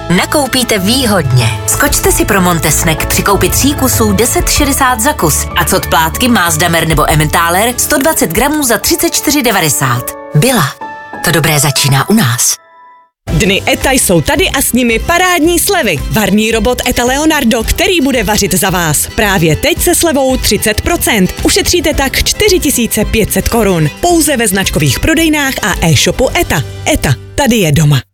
nakoupíte výhodně. Skočte si pro Montesnek při koupi 3 kusů 10,60 za kus a cot plátky Mazdamer nebo Emmentaler 120 gramů za 34,90. Byla. To dobré začíná u nás. Dny ETA jsou tady a s nimi parádní slevy. Varný robot ETA Leonardo, který bude vařit za vás. Právě teď se slevou 30%. Ušetříte tak 4 500 korun. Pouze ve značkových prodejnách a e-shopu ETA. ETA, tady je doma.